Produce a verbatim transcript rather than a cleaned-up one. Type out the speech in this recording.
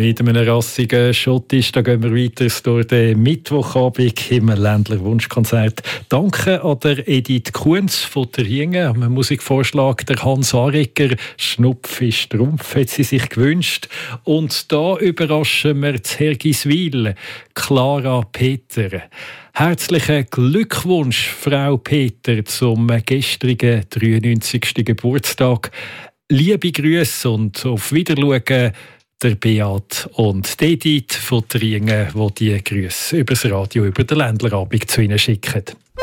Mit einem rassigen Schottisch, da gehen wir weiter durch den Mittwochabend im Ländler Wunschkonzert. Danke an der Edith Kuhns von der Ringen, am Musikvorschlag der Hans Arecker. Schnupf ist Strumpf, hat sie sich gewünscht. Und da überraschen wir zu Hergiswil, Clara Peter. Herzlichen Glückwunsch, Frau Peter, zum gestrigen dreiundneunzigsten Geburtstag. Liebe Grüße und auf Wiedersehen, der Beat und die Edith von der Ringen, die die Grüße über das Radio, über den Ländlerabend zu Ihnen schicken.